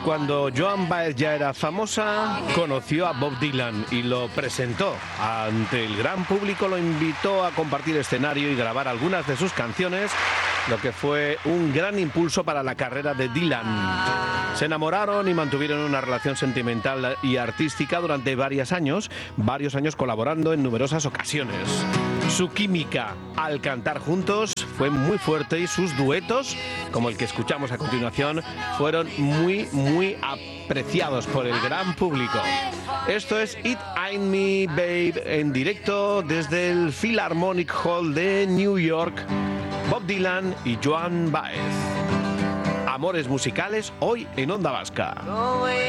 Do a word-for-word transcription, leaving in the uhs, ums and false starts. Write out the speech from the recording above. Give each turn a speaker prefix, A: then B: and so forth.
A: cuando Joan Baez ya era famosa, conoció a Bob Dylan y lo presentó ante el gran público, lo invitó a compartir escenario y grabar algunas de sus canciones, lo que fue un gran impulso para la carrera de Dylan. Se enamoraron y mantuvieron una relación sentimental y artística durante varios años, varios años colaborando en numerosas ocasiones. Su química al cantar juntos fue muy fuerte y sus duetos, como el que escuchamos a continuación, fueron muy, muy apreciados por el gran público. Esto es It Ain't Me, Babe, en directo desde el Philharmonic Hall de New York. Bob Dylan y Joan Baez. Amores musicales hoy en Onda Vasca.